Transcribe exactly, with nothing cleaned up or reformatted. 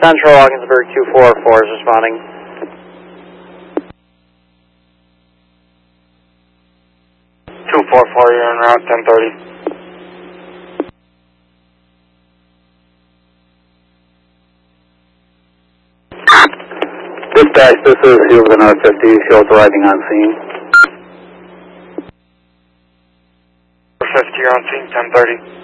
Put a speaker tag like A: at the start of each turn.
A: Central, Ogdensburg two four four is responding.
B: two four four, you're en route, ten thirty.
C: Dispatch, this is Field of North fifty, Shields arriving on scene.
B: fifty, you're on scene, ten thirty.